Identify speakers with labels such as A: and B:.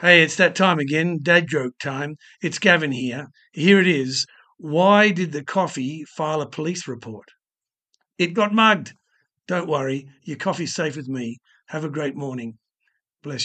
A: Hey, it's that time again, dad joke time. It's Gavin here. Here it is. Why did the coffee file a police report? It got mugged. Don't worry, your coffee's safe with me. Have a great morning.